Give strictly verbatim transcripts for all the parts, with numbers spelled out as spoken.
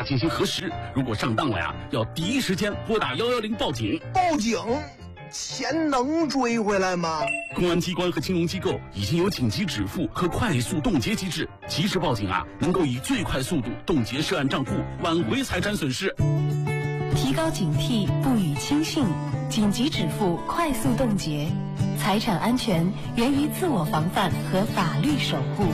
进行核实，如果上当了呀，要第一时间拨打幺幺零报警。 报警？钱能追回来吗？ 公安机关和金融机构已经有紧急止付和快速冻结机制，及时报警啊，能够以最快速度冻结涉案账户，挽回财产损失。 提高警惕，不予轻信，紧急止付，快速冻结。财产安全源于自我防范和法律守护。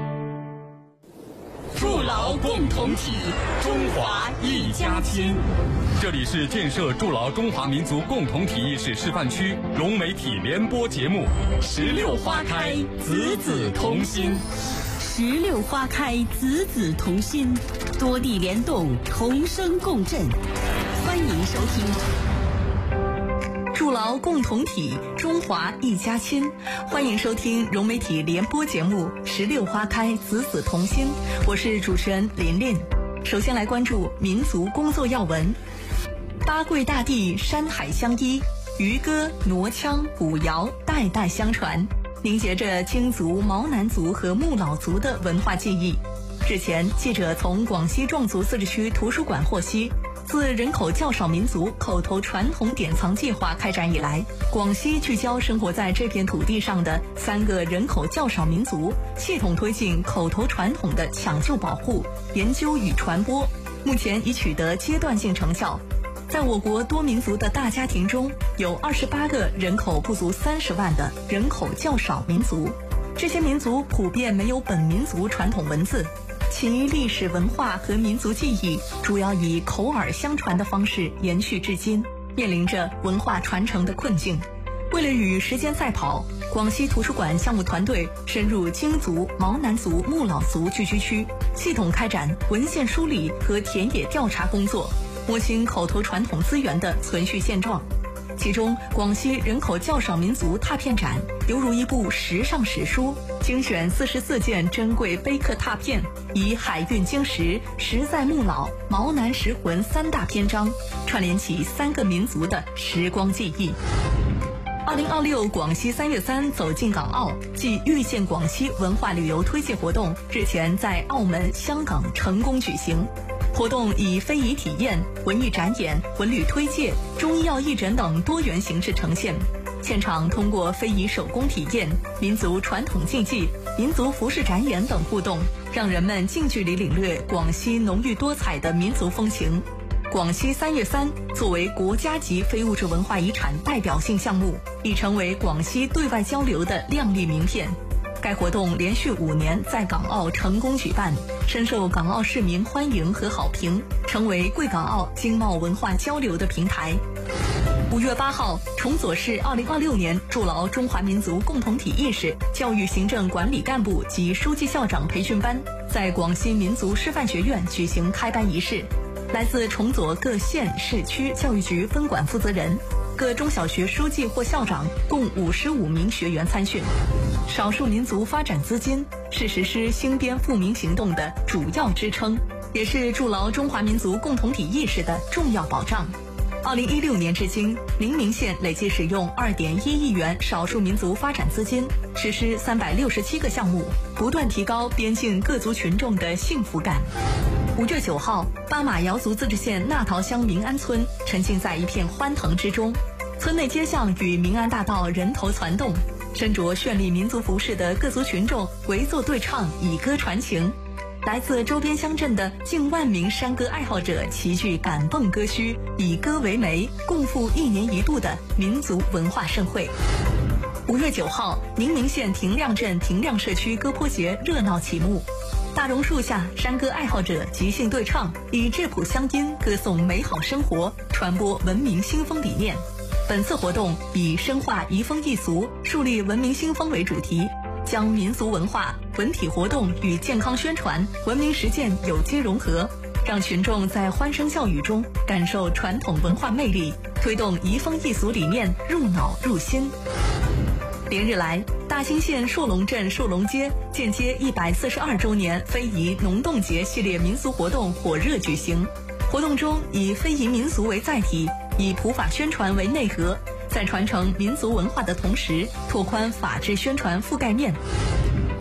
筑牢共同体，中华一家亲。这里是建设筑牢中华民族共同体意识示范区融媒体联播节目《十六花开，子子同心》。 十六花开，子子同心，多地联动，同声共振。欢迎收听。 筑牢共同体，中华一家亲。欢迎收听融媒体联播节目《十六花开，子子同心》，我是主持人琳琳。首先来关注民族工作要闻。八桂大地，山海相依，渔歌、傩腔、古谣代代相传，凝结着京族、毛南族和木老族的文化记忆。日前，记者从广西壮族自治区图书馆获悉，自人口较少民族口头传统典藏计划开展以来，广西聚焦生活在这片土地上的三个人口较少民族，系统推进口头传统的抢救保护、研究与传播，目前已取得阶段性成效。在我国多民族的大家庭中，有二十八个人口不足三十万的人口较少民族，这些民族普遍没有本民族传统文字，其历史文化和民族记忆主要以口耳相传的方式延续至今，面临着文化传承的困境。为了与时间赛跑，广西图书馆项目团队深入京族、毛南族、木老族聚居区，系统开展文献梳理和田野调查工作，摸清口头传统资源的存续现状。其中，广西人口较少民族拓片展犹如一部时尚史书，精选四十四件珍贵碑刻拓片，以海韵经石、实在木老、毛南石魂三大篇章，串联起三个民族的时光记忆。二零二六广西三月三走进港澳暨遇见广西文化旅游推介活动日前在澳门、香港成功举行。活动以非遗体验、文艺展演、文旅推介、中医药义诊等多元形式呈现。现场通过非遗手工体验、民族传统竞技、民族服饰展演等互动，让人们近距离领略广西浓郁多彩的民族风情。广西三月三作为国家级非物质文化遗产代表性项目，已成为广西对外交流的亮丽名片。该活动连续五年在港澳成功举办，深受港澳市民欢迎和好评，成为贵港澳经贸文化交流的平台。五月八号，崇左市二零二六年筑牢中华民族共同体意识教育行政管理干部及书记校长培训班在广西民族师范学院举行开班仪式。来自崇左各县市区教育局分管负责人、各中小学书记或校长共五十五名学员参训。少数民族发展资金是实施兴编复民行动的主要支撑，也是筑牢中华民族共同体意识的重要保障。二零一六年至今，宁明县累计使用二点一亿元少数民族发展资金，实施三百六十七个项目，不断提高边境各族群众的幸福感。五月九号，巴马瑶族自治县纳陶乡民安村沉浸在一片欢腾之中，村内街巷与民安大道人头攒动，身着绚丽民族服饰的各族群众围坐对唱，以歌传情。来自周边乡镇的近万名山歌爱好者齐聚赶蹦歌墟，以歌为媒，共赴一年一度的民族文化盛会。五月九号，宁明县亭亮镇亭亮社区歌坡节热闹启幕。大榕树下，山歌爱好者即兴对唱，以质朴乡音歌颂美好生活，传播文明新风理念。本次活动以深化移风易俗、树立文明新风为主题，将民俗文化、文体活动与健康宣传、文明实践有机融合，让群众在欢声笑语中感受传统文化魅力，推动移风易俗理念入脑入心。连日来，大兴县朔龙镇朔龙街建街一百四十二周年非遗农动节系列民俗活动火热举行。活动中以非遗民俗为载体，以普法宣传为内核，在传承民族文化的同时，拓宽法治宣传覆盖面。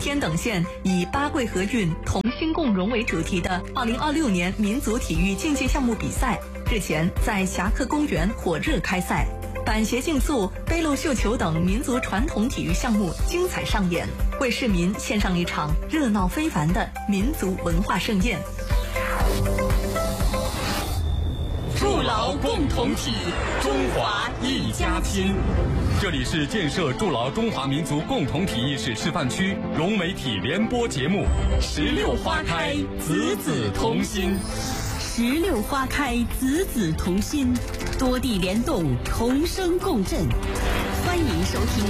天等县以八桂河运同心共荣为主题的二零二六年民族体育竞技项目比赛日前在侠客公园火热开赛，板鞋竞速、背篓绣球等民族传统体育项目精彩上演，为市民献上一场热闹非凡的民族文化盛宴。 筑牢共同体，中华一家亲。这里是建设筑牢中华民族共同体意识示范区融媒体联播节目《十六花开，子子同心》。 十六花开，子子同心，多地联动，同声共振。欢迎收听。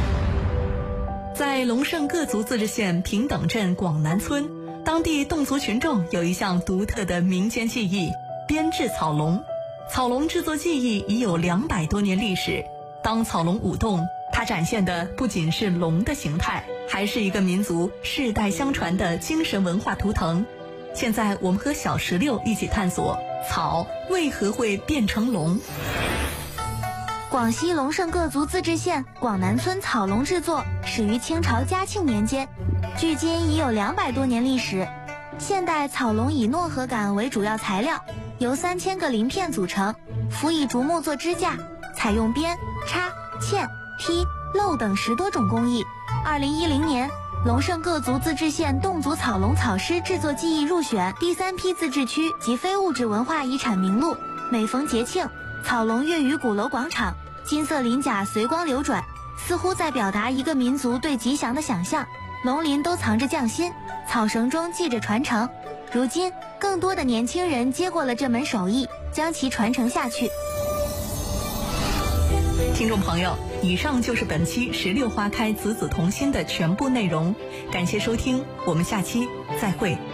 在龙胜各族自治县平等镇广南村，当地侗族群众有一项独特的民间技艺——编制草笼。草笼制作技艺已有两百多年历史。当草笼舞动，它展现的不仅是龙的形态，还是一个民族世代相传的精神文化图腾。现在我们和小石榴一起探索草为何会变成龙。 广西龙胜各族自治县广南村草笼制作始于清朝嘉庆年间，距今已有两百多年历史。现代草笼以糯禾杆为主要材料，由三千个鳞片组成，辅以竹木做支架，采用编、插、嵌、踢、镂等十多种工艺。二零一零年，龙胜各族自治县侗族草笼草狮制作技艺入选第三批自治区及非物质文化遗产名录。每逢节庆，草笼跃于鼓楼广场，金色鳞甲随光流转，似乎在表达一个民族对吉祥的想象。龙鳞都藏着匠心，草绳中系着传承。如今，更多的年轻人接过了这门手艺，将其传承下去。 听众朋友，以上就是本期十六花开，子子同心的全部内容。感谢收听，我们下期再会。